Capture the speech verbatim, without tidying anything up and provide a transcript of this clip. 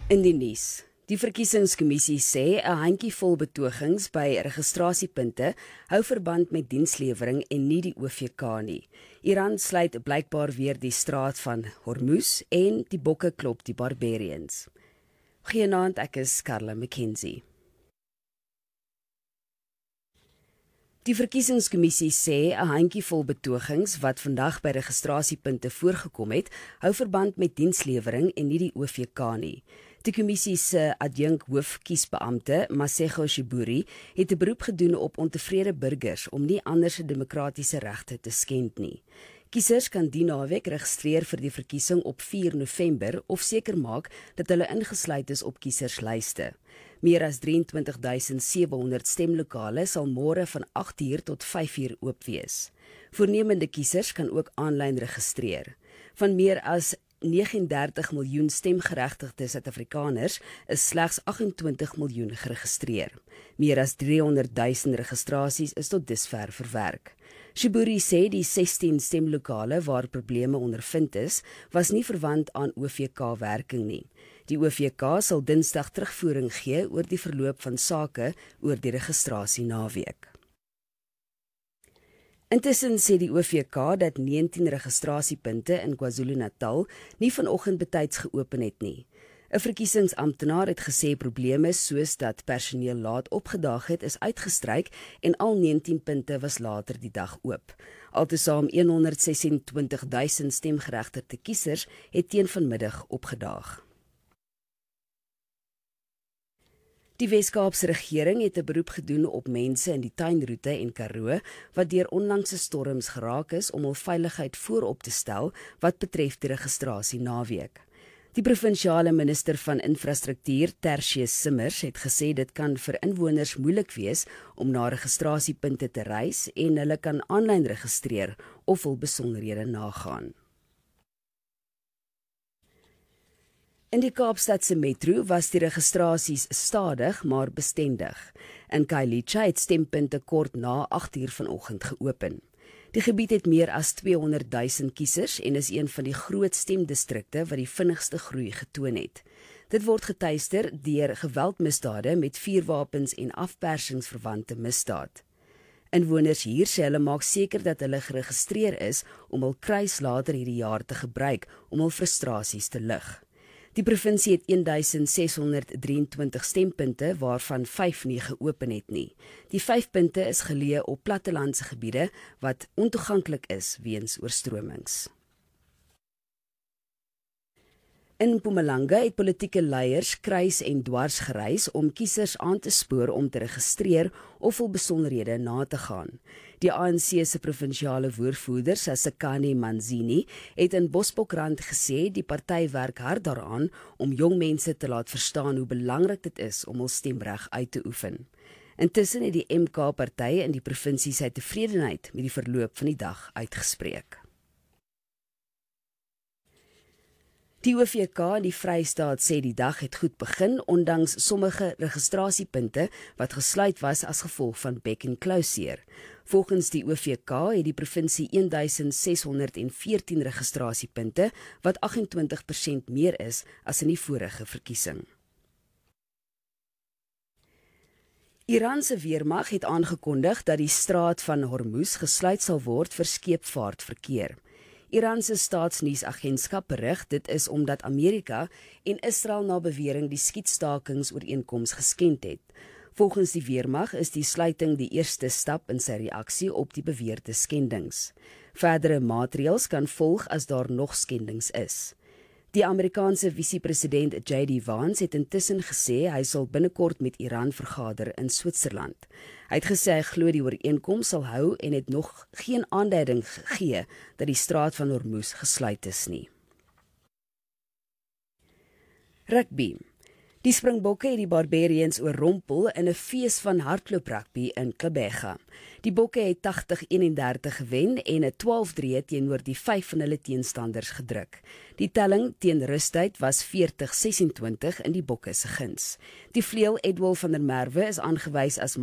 In die nuus. Die verkiesingskommissie sê 'n handjievol betogings by registrasiepunte hou verband met dienslewering en nie die O V K nie. Iran sluit blykbaar weer die straat van Hormuz en die bokke klop die Barbarians. Goeienaand, ek is Carla McKenzie. Die verkiesingskommissie sê 'n handjievol betogings wat vandag by registrasiepunte voorgekom het, hou verband met dienslewering en nie die O V K nie. Die kommissie se adjunk hoofkiesbeampte, Masego Shiburi, het 'n beroep gedoen op ontevrede burgers om nie ander se demokratiese regte te skend nie. Kiesers kan die naweek registreer vir die verkiesing op vier November of seker maak dat hulle ingesluit is op kieserslyste. Meer as drieëntwintig duisend sewe honderd stemlokale sal môre van agt uur tot vyf uur oop wees. Voornemende kiesers kan ook aanlyn registreer. Van meer as vyf nege drie miljoen stemgeregtigde Suid-Afrikaners is slegs agt en twintig miljoen geregistreer. Meer as driehonderd duisend registrasies is tot dusver verwerk. Shiburi sê die sestien stemlokale waar probleme ondervind is, was nie verwant aan O V K-werking nie. Die O V K sal Dinsdag terugvoering gee oor die verloop van sake oor die registrasie naweek. Intussen sê die O V K dat negentien registrasiepunte in KwaZulu-Natal nie vanoggend betyds geopen het nie. 'n Verkiesingsamptenaar het gesê probleme soos dat personeel laat opgedaag het is uitgestryk en al negentien punte was later die dag oop. Altesaam honderd ses en twintig duisend stemgeregtigde kiesers het teen vanmiddag opgedaag. Die Wes-Kaapse regering het 'n beroep gedoen op mense in die tuinroete en Karoo wat deur onlangse storms geraak is om hul veiligheid voorop te stel wat betref die registrasie naweek. Die provinsiale minister van infrastruktuur, Tertius Simmers, het gesê dit kan vir inwoners moeilik wees om na registrasiepunte te reis en hulle kan aanlyn registreer of hul besonderhede nagaan. In die Kaapstadse metro was die registrasies stadig maar bestendig. In Khayelitsha het stempunte kort na agt uur vanoggend geopen. Die gebied het meer as tweehonderd duisend kiesers en is een van die groot stemdistrikte wat die vinnigste groei getoon het. Dit word getuister deur geweldmisdade met vuurwapens en afpersingsverwante misdaad. Inwoners hier sê hulle maak seker dat hulle geregistreer is om hul kruis later hierdie jaar te gebruik om hul frustrasies te lig. Die provinsie het een duisend ses honderd drieëntwintig stempunte waarvan vyf nie geopen het nie. Die vyf punte is geleë op plattelandse gebiede wat ontoeganklik is weens oorstromings. In Mpumalanga het politieke leiers kruis en dwars gereis om kiesers aan te spoor om te registreer of hul besonderhede na te gaan. Die A N C se provinsiale woordvoerder, Sasekani Manzini, het in Bosbokrand gesê die party werk hard daaraan om jong mense te laat verstaan hoe belangrik dit is om hul stemreg uit te oefen. Intussen het die M K-party in die provinsie sy tevredenheid met die verloop van die dag uitgespreek. Die O V K in die Vrystaat sê die dag het goed begin, ondanks sommige registrasiepunte wat gesluit was as gevolg van bek en klouseer. Volgens die O V K het die provinsie een duisend ses honderd veertien registrasiepunte, wat agt en twintig persent meer is as in die vorige verkiesing. Iran se weermag het aangekondig dat die straat van Hormuz gesluit sal word vir skeepvaartverkeer. Iran se staatsnuusagentskap berig dit is omdat Amerika en Israel na bewering die skietstakingsooreenkoms geskend het. Volgens die weermag is die sluiting die eerste stap in sy reaksie op die beweerde skendings. Verdere maatreëls kan volg as daar nog skendings is. Die Amerikaanse visiepresident J D Vance het intussen gesê hy sal binnekort met Iran vergader in Switserland. Hy het gesê hy glo die ooreenkoms sal hou en het nog geen aanduiding gegee dat die straat van Hormuz gesluit is nie. Rugby. Die Springbokke het die Barbarians oorrompel in 'n fees van hardloop-rugby in Gqeberha. Die Bokke het tagtig eenendertig gewen en 'n twaalf drie teenoor die vyf van hulle teenstanders gedruk. Die telling teen rustyd was veertig sesentwintig in die Bokke se guns. Die vleuel Edwil van der Merwe is aangewys as